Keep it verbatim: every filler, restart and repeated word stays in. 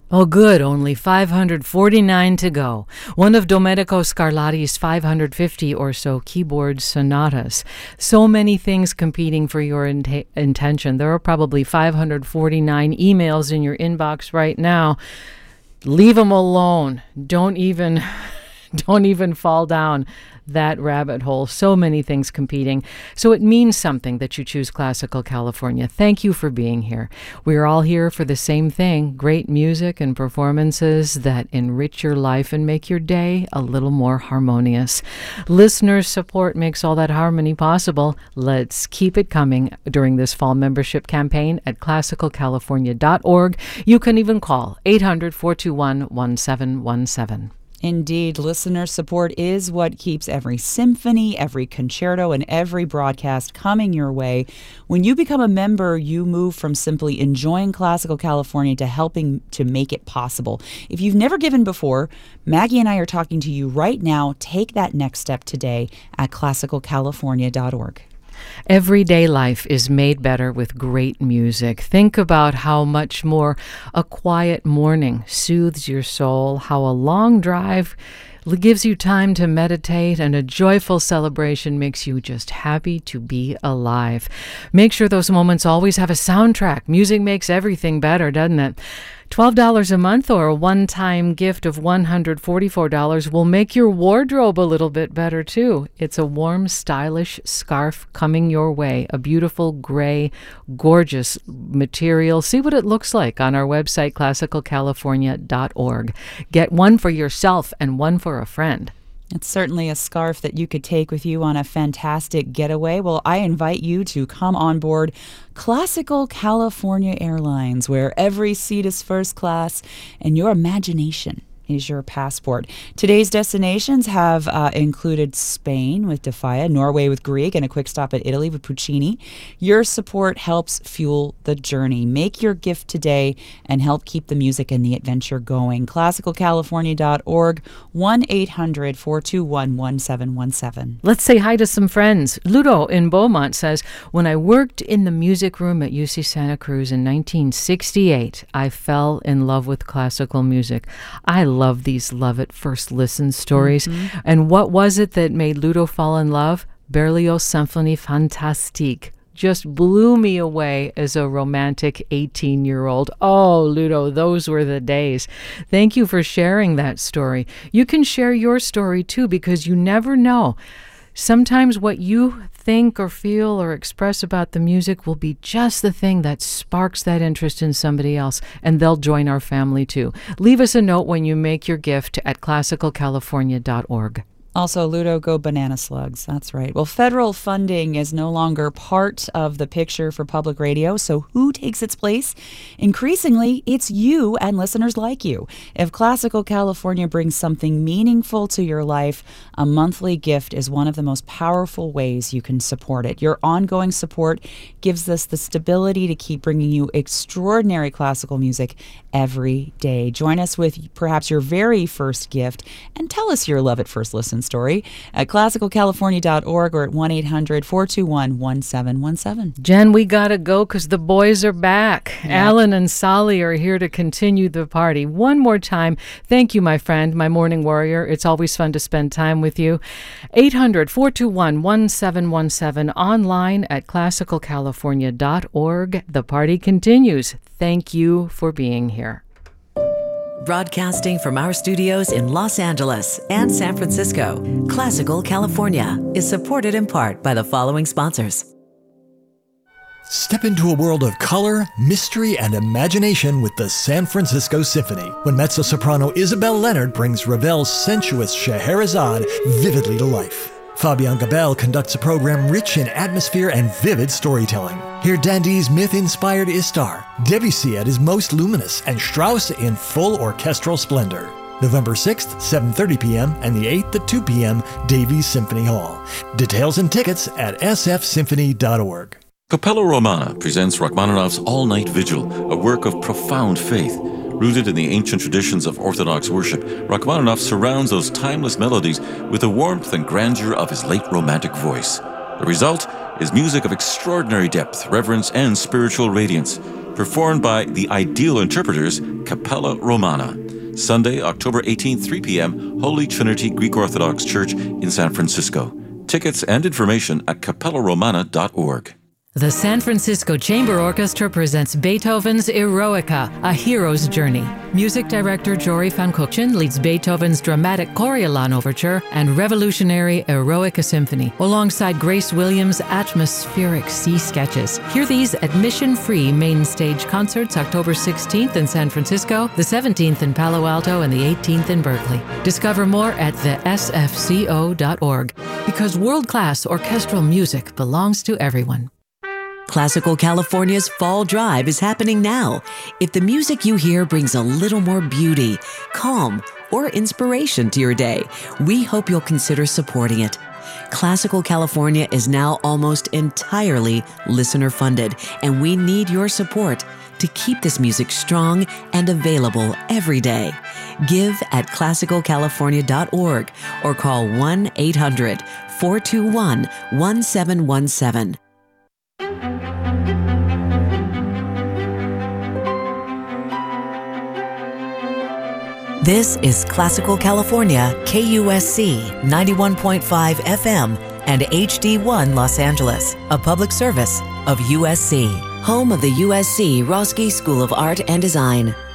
Oh, good. Only five hundred forty-nine to go. One of Domenico Scarlatti's five hundred fifty or so keyboard sonatas. So many things competing for your in- intention. There are probably five hundred forty-nine emails in your inbox right now. Leave them alone. Don't even, don't even fall down that rabbit hole. So many things competing. So it means something that you choose Classical California. Thank you for being here. We are all here for the same thing, great music and performances that enrich your life and make your day a little more harmonious. Listeners' support makes all that harmony possible. Let's keep it coming during this fall membership campaign at classical california dot org. You can even call eight hundred, four two one, one seven one seven. Indeed, listener support is what keeps every symphony, every concerto, and every broadcast coming your way. When you become a member, you move from simply enjoying Classical California to helping to make it possible. If you've never given before, Maggie and I are talking to you right now. Take that next step today at classical california dot org. Everyday life is made better with great music. Think about how much more a quiet morning soothes your soul, how a long drive gives you time to meditate, and a joyful celebration makes you just happy to be alive. Make sure those moments always have a soundtrack. Music makes everything better, doesn't it? twelve dollars a month or a one-time gift of one hundred forty-four dollars will make your wardrobe a little bit better, too. It's a warm, stylish scarf coming your way. A beautiful, gray, gorgeous material. See what it looks like on our website, classical california dot org. Get one for yourself and one for a friend. It's certainly a scarf that you could take with you on a fantastic getaway. Well, I invite you to come on board Classical California Airlines, where every seat is first class and your imagination is your passport. Today's destinations have uh, included Spain with Defia, Norway with Grieg, and a quick stop at Italy with Puccini. Your support helps fuel the journey. Make your gift today and help keep the music and the adventure going. classical california dot org, one eight hundred, four two one, one seven one seven. Let's say hi to some friends. Ludo in Beaumont says, when I worked in the music room at U C Santa Cruz in nineteen sixty-eight, I fell in love with classical music. I love these love at first listen stories. Mm-hmm. And what was it that made Ludo fall in love? Berlioz Symphonie Fantastique just blew me away as a romantic eighteen-year-old. Oh, Ludo, those were the days. Thank you for sharing that story. You can share your story, too, because you never know. Sometimes what you think or feel or express about the music will be just the thing that sparks that interest in somebody else, and they'll join our family too. Leave us a note when you make your gift at classical california dot org. Also, Ludo, go banana slugs. That's right. Well, federal funding is no longer part of the picture for public radio, so who takes its place? Increasingly, it's you and listeners like you. If Classical California brings something meaningful to your life, a monthly gift is one of the most powerful ways you can support it. Your ongoing support gives us the stability to keep bringing you extraordinary classical music every day. Join us with perhaps your very first gift and tell us your love at first listen story at classical california dot org or at one eight hundred, four two one, one seven one seven. Jen, we gotta go because the boys are back. Yep. Alan and Sally are here to continue the party. One more time, thank you, my friend, my morning warrior. It's always fun to spend time with you. eight hundred, four two one, one seven one seven, online at classical california dot org. The party continues. Thank you for being here. Broadcasting from our studios in Los Angeles and San Francisco, Classical California is supported in part by the following sponsors. Step into a world of color, mystery, and imagination with the San Francisco Symphony when mezzo-soprano Isabel Leonard brings Ravel's sensuous Scheherazade vividly to life. Fabian Gabel conducts a program rich in atmosphere and vivid storytelling. Hear Dandy's myth-inspired Istar, Debussy at his most luminous, and Strauss in full orchestral splendor. November sixth, seven thirty p.m. and the eighth at two p.m. Davies Symphony Hall. Details and tickets at s f symphony dot org. Capella Romana presents Rachmaninoff's All-Night Vigil, a work of profound faith. Rooted in the ancient traditions of Orthodox worship, Rachmaninoff surrounds those timeless melodies with the warmth and grandeur of his late romantic voice. The result is music of extraordinary depth, reverence, and spiritual radiance. performed by the Ideal Interpreters, Capella Romana. Sunday, October eighteenth, three p.m., Holy Trinity Greek Orthodox Church in San Francisco. Tickets and information at capella romana dot org. The San Francisco Chamber Orchestra presents Beethoven's Eroica, A Hero's Journey. Music director Jory van Kukchen leads Beethoven's dramatic Coriolan Overture and revolutionary Eroica Symphony, alongside Grace Williams' atmospheric sea sketches. Hear these admission-free main stage concerts October sixteenth in San Francisco, the seventeenth in Palo Alto, and the eighteenth in Berkeley. Discover more at the s f c o dot org, because world-class orchestral music belongs to everyone. Classical California's Fall Drive is happening now. If the music you hear brings a little more beauty, calm, or inspiration to your day, we hope you'll consider supporting it. Classical California is now almost entirely listener-funded, and we need your support to keep this music strong and available every day. Give at classical california dot org or call one eight hundred, four two one, one seven one seven. This is Classical California, K U S C ninety-one point five F M and H D one Los Angeles, a public service of U S C, home of the U S C Roski School of Art and Design.